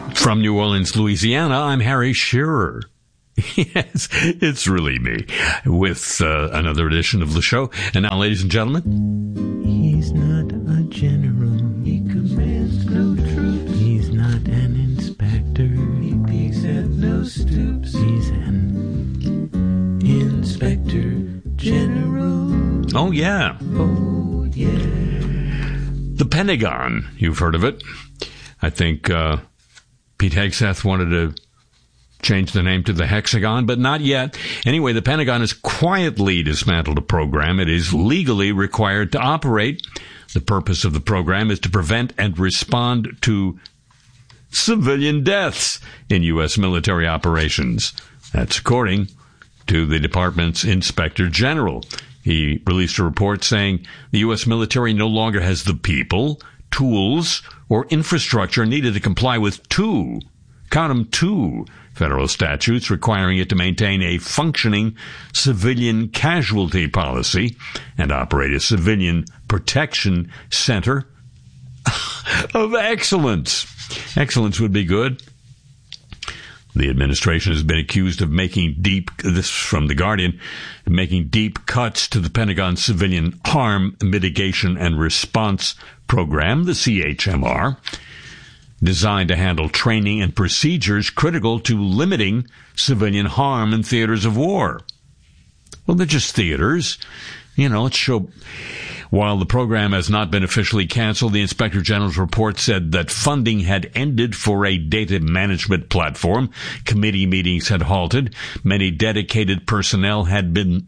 From New Orleans, Louisiana, I'm Harry Shearer. Yes, it's really me, with another edition of the show. And now, ladies and gentlemen... He's not a general. He commands no troops. He's not an inspector. He peeks at no stoops. He's an inspector general. Oh, yeah. Oh, yeah. The Pentagon. You've heard of it. I think Pete Hegseth wanted to change the name to the Hexagon, but not yet. Anyway, the Pentagon has quietly dismantled a program it is legally required to operate. The purpose of the program is to prevent and respond to civilian deaths in U.S. military operations. That's according to the department's Inspector General. He released a report saying the U.S. military no longer has the people, tools, or infrastructure needed to comply with two federal statutes requiring it to maintain a functioning civilian casualty policy and operate a civilian protection center of excellence. Excellence would be good. The administration has been accused of making this from The Guardian, making deep cuts to the Pentagon's Civilian Harm Mitigation and Response Program, the CHMR, designed to handle training and procedures critical to limiting civilian harm in theaters of war. Well, they're just theaters. Let's show... While the program has not been officially canceled, the Inspector General's report said that funding had ended for a data management platform. Committee meetings had halted. Many dedicated personnel had been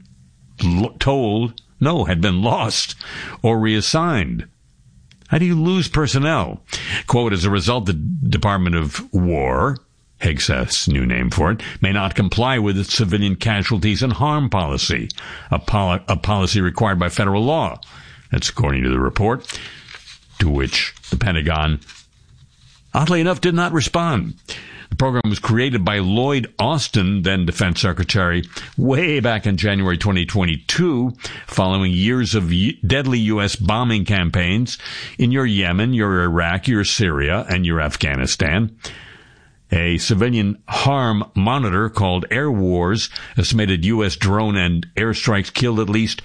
lost or reassigned. How do you lose personnel? Quote, as a result, the Department of War, Hegseth's new name for it, may not comply with its civilian casualties and harm policy, a policy required by federal law. That's according to the report, to which the Pentagon, oddly enough, did not respond. The program was created by Lloyd Austin, then Defense Secretary, way back in January 2022, following years of deadly U.S. bombing campaigns in your Yemen, your Iraq, your Syria, and your Afghanistan. A civilian harm monitor called Air Wars estimated U.S. drone and airstrikes killed at least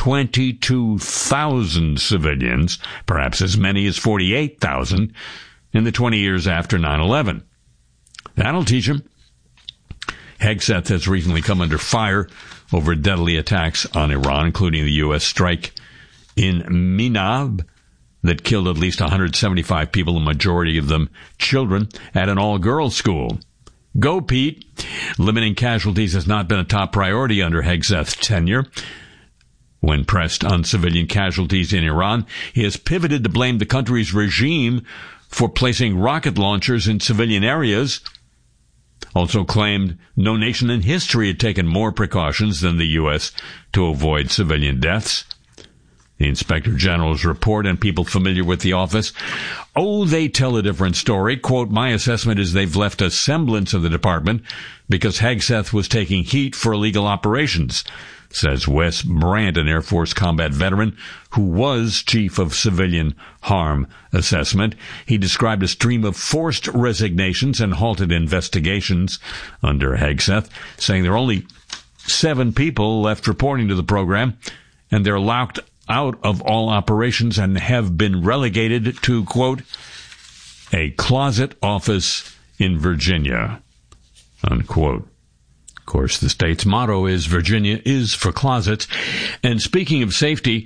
22,000 civilians, perhaps as many as 48,000, in the 20 years after 9/11. That'll teach him. Hegseth has recently come under fire over deadly attacks on Iran, including the U.S. strike in Minab that killed at least 175 people, the majority of them children, at an all-girls school. Go, Pete. Limiting casualties has not been a top priority under Hegseth's tenure. When pressed on civilian casualties in Iran, he has pivoted to blame the country's regime for placing rocket launchers in civilian areas. Also claimed no nation in history had taken more precautions than the U.S. to avoid civilian deaths. The Inspector General's report, and people familiar with the office, they tell a different story. Quote, my assessment is they've left a semblance of the department because Hegseth was taking heat for illegal operations, says Wes Brandt, an Air Force combat veteran who was chief of civilian harm assessment. He described a stream of forced resignations and halted investigations under Hegseth, saying there are only 7 people left reporting to the program, and they're locked out of all operations and have been relegated to, quote, a closet office in Virginia, unquote. Of course, the state's motto is Virginia is for closets. And speaking of safety,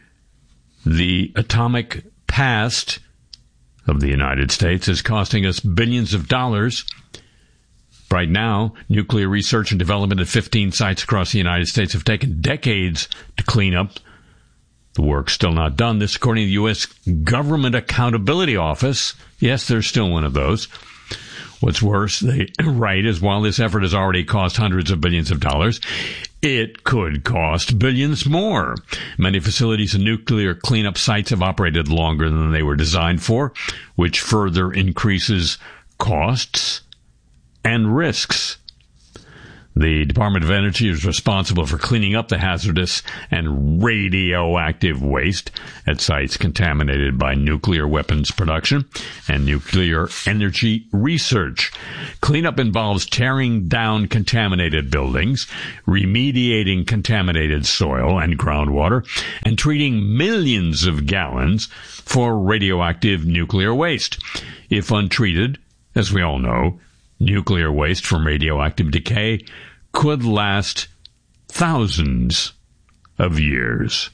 the atomic past of the United States is costing us billions of dollars. Right now, nuclear research and development at 15 sites across the United States have taken decades to clean up. The work's still not done. This according to the U.S. Government Accountability Office. Yes, there's still one of those. What's worse, they write, is while this effort has already cost hundreds of billions of dollars, it could cost billions more. Many facilities and nuclear cleanup sites have operated longer than they were designed for, which further increases costs and risks. The Department of Energy is responsible for cleaning up the hazardous and radioactive waste at sites contaminated by nuclear weapons production and nuclear energy research. Cleanup involves tearing down contaminated buildings, remediating contaminated soil and groundwater, and treating millions of gallons for radioactive nuclear waste. If untreated, as we all know, nuclear waste from radioactive decay could last thousands of years.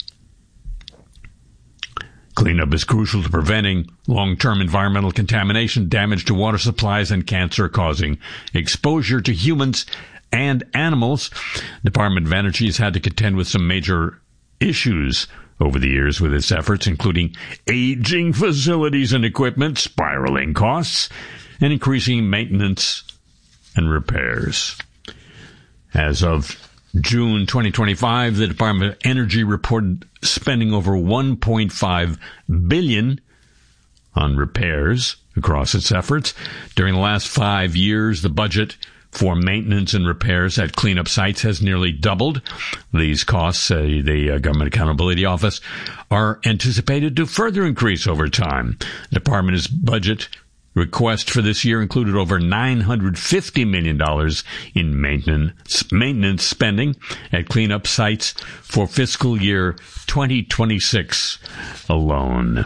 Cleanup is crucial to preventing long-term environmental contamination, damage to water supplies, and cancer-causing exposure to humans and animals. The Department of Energy has had to contend with some major issues over the years with its efforts, including aging facilities and equipment, spiraling costs, and increasing maintenance and repairs. As of June 2025, the Department of Energy reported spending over $1.5 billion on repairs across its efforts. During the last 5 years, the budget for maintenance and repairs at cleanup sites has nearly doubled. These costs, the Government Accountability Office, are anticipated to further increase over time. The department's budget request for this year included over $950 million in maintenance spending at cleanup sites for fiscal year 2026 alone.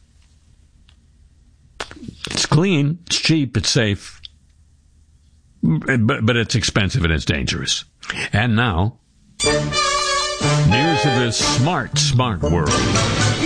It's clean, it's cheap, it's safe, but it's expensive and it's dangerous. And now, news of this smart world.